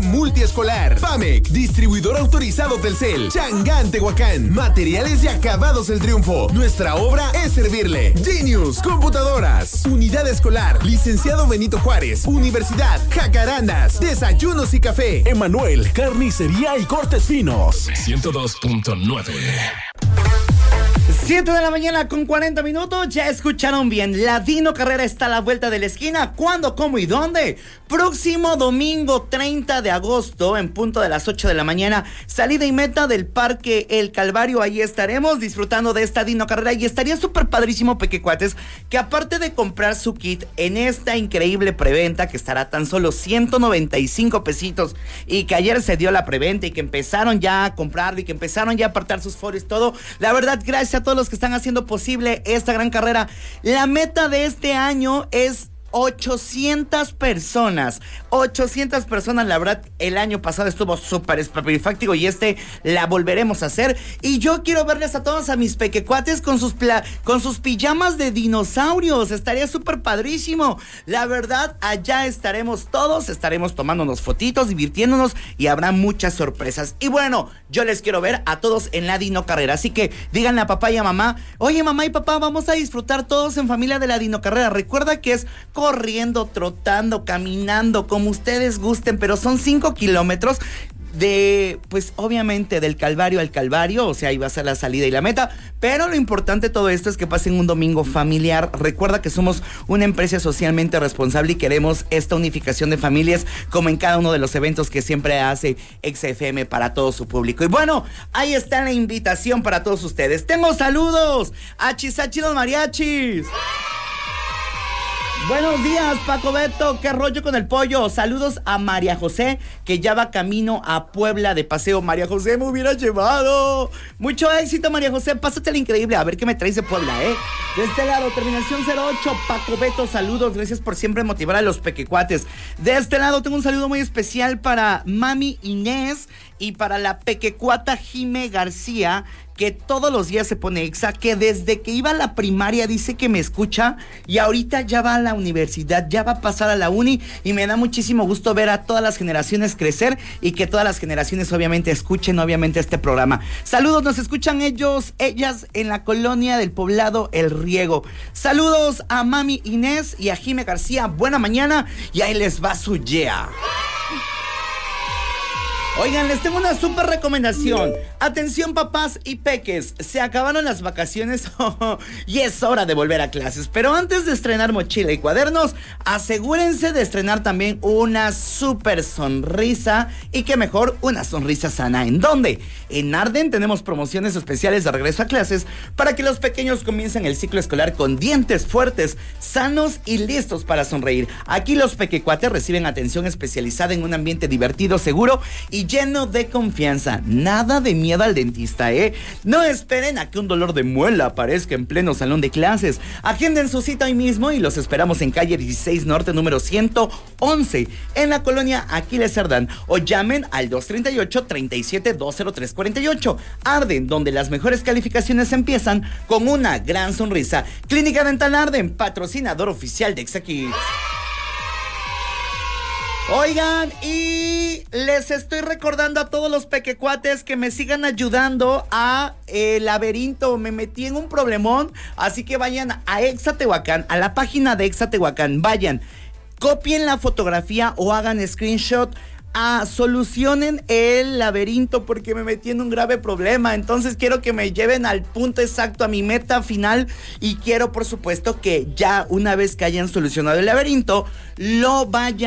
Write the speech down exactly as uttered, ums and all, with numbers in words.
multiescolar. Pamec, distribuidor autorizado Telcel. Changán, Tehuacán. Materiales y acabados El Triunfo. Nuestra obra es servirle. Genius, computadoras. Unidad escolar. Licenciado Benito Juárez. Universidad Jacarandas. Desayunos y café. Emanuel, carnicería y cortes finos. ciento dos punto nueve. siete de la mañana con cuarenta minutos. Ya escucharon bien. La Dino Carrera está a la vuelta de la esquina. ¿Cuándo, cómo y dónde? Próximo domingo treinta de agosto, en punto de las ocho de la mañana, salida y meta del Parque El Calvario. Ahí estaremos disfrutando de esta Dino Carrera. Y estaría súper padrísimo, pequecuates, que aparte de comprar su kit en esta increíble preventa, que estará a tan solo ciento noventa y cinco pesitos, y que ayer se dio la preventa y que empezaron ya a comprarlo y que empezaron ya a apartar sus foros, todo. La verdad, gracias a todos los que están haciendo posible esta gran carrera. La meta de este año es ochocientas personas, ochocientas personas. La verdad, el año pasado estuvo súper espectacular y este la volveremos a hacer. Y yo quiero verles a todos, a mis pequecuates, con sus pla- con sus pijamas de dinosaurios. Estaría súper padrísimo. La verdad, allá estaremos todos, estaremos tomándonos fotitos, divirtiéndonos y habrá muchas sorpresas. Y bueno, yo les quiero ver a todos en la Dino Carrera. Así que díganle a papá y a mamá: oye, mamá y papá, vamos a disfrutar todos en familia de la Dino Carrera. Recuerda que es corriendo, trotando, caminando, como ustedes gusten, pero son cinco kilómetros de, pues obviamente del Calvario al Calvario, o sea, ahí va a ser la salida y la meta, pero lo importante de todo esto es que pasen un domingo familiar. Recuerda que somos una empresa socialmente responsable y queremos esta unificación de familias, como en cada uno de los eventos que siempre hace X F M para todo su público. Y bueno, ahí está la invitación para todos ustedes. Tengo saludos a Chisachi los mariachis. Buenos días, Paco Beto, ¿qué rollo con el pollo? Saludos a María José, que ya va camino a Puebla de paseo. María José, me hubiera llevado. Mucho éxito, María José, pásatela increíble. A ver qué me traes de Puebla, ¿eh? De este lado, terminación cero ocho, Paco Beto, saludos. Gracias por siempre motivar a los pequecuates. De este lado, tengo un saludo muy especial para Mami Inés y para la pequecuata Jime García, que todos los días se pone exa, que desde que iba a la primaria dice que me escucha y ahorita ya va a la universidad, ya va a pasar a la uni, y me da muchísimo gusto ver a todas las generaciones crecer y que todas las generaciones obviamente escuchen obviamente este programa. Saludos, nos escuchan ellos, ellas en la colonia del poblado El Riego. Saludos a Mami Inés y a Jime García, buena mañana, y ahí les va su yeah. Oigan, les tengo una súper recomendación. Atención, papás y peques, se acabaron las vacaciones y es hora de volver a clases. Pero antes de estrenar mochila y cuadernos, asegúrense de estrenar también una súper sonrisa, y qué mejor, una sonrisa sana. ¿En dónde? En Arden tenemos promociones especiales de regreso a clases para que los pequeños comiencen el ciclo escolar con dientes fuertes, sanos y listos para sonreír. Aquí los pequecuates reciben atención especializada en un ambiente divertido, seguro y lleno de confianza. Nada de miedo al dentista, ¿eh? No esperen a que un dolor de muela aparezca en pleno salón de clases. Agenden su cita hoy mismo y los esperamos en calle dieciséis Norte, número ciento once, en la colonia Aquiles Cerdán, o llamen al dos treinta y ocho, treinta y siete, dos cero tres cuarenta y ocho. Arden, donde las mejores calificaciones empiezan con una gran sonrisa. Clínica Dental Arden, patrocinador oficial de Exa Kids. Oigan, y les estoy recordando a todos los pequecuates que me sigan ayudando a el laberinto. Me metí en un problemón, así que vayan a Exa Tehuacán, a la página de Exa Tehuacán. Vayan, copien la fotografía o hagan screenshot. Ah, solucionen el laberinto porque me metí en un grave problema. Entonces quiero que me lleven al punto exacto, a mi meta final, y quiero por supuesto que ya una vez que hayan solucionado el laberinto lo vayan